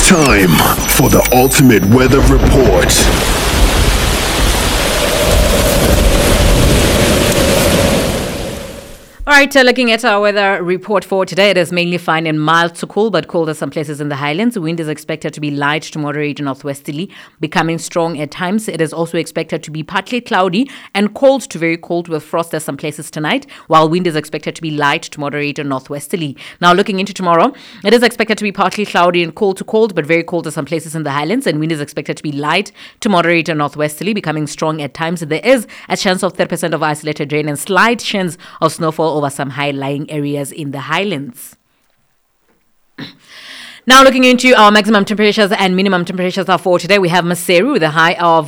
Time for the ultimate weather report. All right, looking at our weather report for today, it is mainly fine and mild to cool, but colder some places in the highlands. Wind is expected to be light to moderate northwesterly, becoming strong at times. It is also expected to be partly cloudy and cold to very cold with frost at some places tonight, while wind is expected to be light to moderate northwesterly. Now, looking into tomorrow, it is expected to be partly cloudy and cold to cold, but very cold at some places in the highlands, and wind is expected to be light to moderate northwesterly, becoming strong at times. There is a chance of 30% of isolated rain and slight chance of snowfall over some high-lying areas in the highlands. Now looking into our maximum temperatures and minimum temperatures for today, we have Maseru with a high of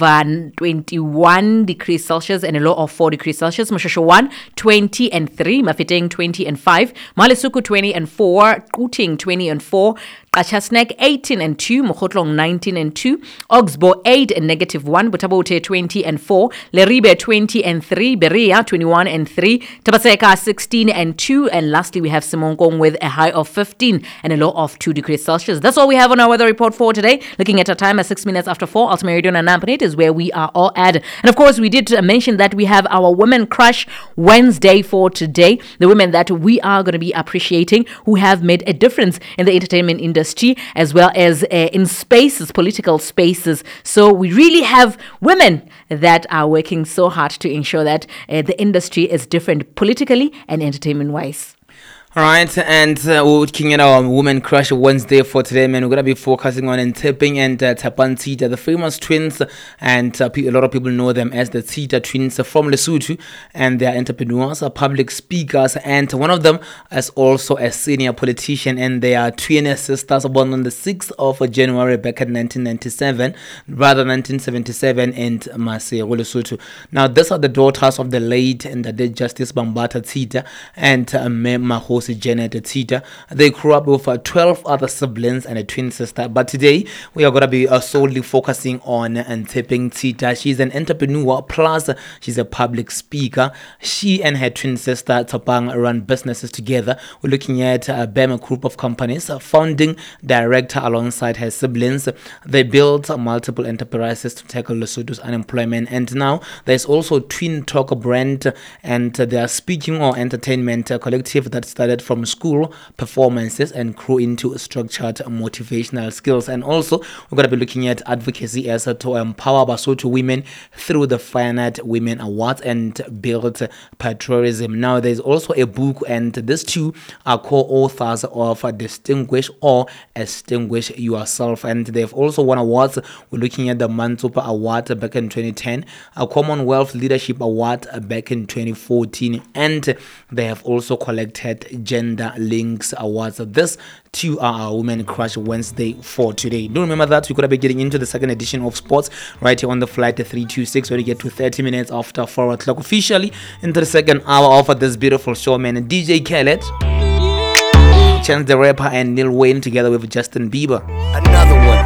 21 degrees Celsius and a low of 4 degrees Celsius. Moshosho 1, 20 and 3. Mafeteng 20 and 5. Malesuku 20 and 4. Kuting 20 and 4. Achasnek 18 and 2, Mokotlong 19 and 2, Oxbow 8 and -1, Butabote 20 and 4, Leribe 20 and 3, Berea 21 and 3, Tabaseka 16 and 2, and lastly we have Simongong with a high of 15 and a low of 2 degrees Celsius. That's all we have on our weather report for today. Looking at our time at 6 minutes after 4, Ultimate Radio and Nampanate is where we are all at. And of course, we did mention that we have our Women Crush Wednesday for today. The women that we are going to be appreciating who have made a difference in the entertainment industry, as well as in spaces, political spaces. So we really have women that are working so hard to ensure that the industry is different politically and entertainment-wise. All right, and we're looking at our Women Crush Wednesday for today, man. We're going to be focusing on Ntshepeng and Thapan Tshita, the famous twins, and a lot of people know them as the Tshita twins from Lesotho, and they are entrepreneurs, public speakers, and one of them is also a senior politician, and they are twin sisters born on the 6th of January back in 1997, rather 1977 in Maseru, Lesotho. Now, these are the daughters of the late and the dead Justice Bambata Tshita and Mahosi Janet Tshita. They grew up with 12 other siblings and a twin sister, but today we are going to be solely focusing on Ntshepeng Tshita. She's an entrepreneur, plus she's a public speaker. She and her twin sister Tshepeng run businesses together. We're looking at BEM group of companies, founding director alongside her siblings. They built multiple enterprises to tackle Lesotho's unemployment, and now there's also Twin Talk brand, and they are speaking or entertainment collective that started from school performances and grew into structured motivational skills. And also we're going to be looking at advocacy as to empower Basotho women through the Finite Women Awards and build patriotism. Now there's also a book, and these two are co-authors of Distinguish or Extinguish Yourself, and they've also won awards. We're looking at the Mantsopa Award back in 2010, a Commonwealth Leadership Award back in 2014, and they have also collected Gender Links Awards. This two are our Women Crush Wednesday for today. Do remember that we're going to be getting into the second edition of sports right here on the flight 326, where we get to 30 minutes after 4 o'clock officially into the second hour of this beautiful show, man. And DJ Khaled, Chance the Rapper, and Lil Wayne together with Justin Bieber. Another one.